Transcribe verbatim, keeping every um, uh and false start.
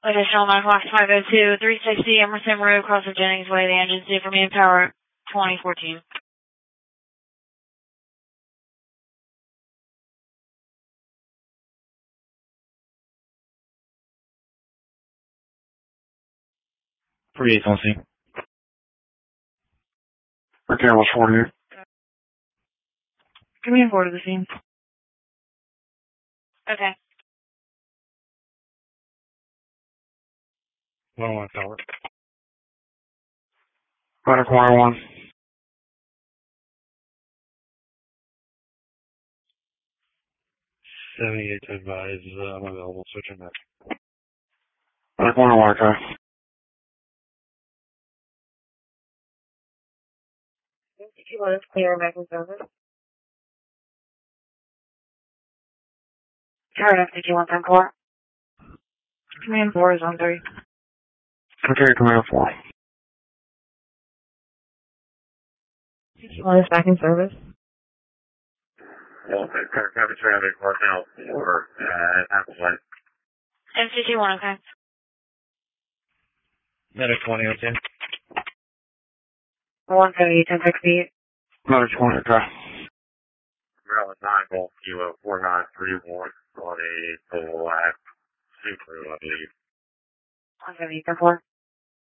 Additional nine o'clock five oh two, three sixty Emerson Road, across the Jennings Way, the engine due for manpower twenty fourteen. three eight on scene. Okay, what's forty-eight? Command board of the scene. Okay. one oh one tower. Medic one oh one. seventy-eight to advise, uh, I'm available, switching back. Medic one oh one, okay. You want us clear back in service? Turn up to one ten four. Command four is on three. Okay, command four. You want us back in service? Well, copy traffic, work out for, uh, Appleton. M C T one, okay. Medic twenty on scene. one seventy, ten sixty-eight. Medic twenty, okay. Maryland nine, Golf Kilo four nine three one on a black Subaru, I believe. one seventy, ten four.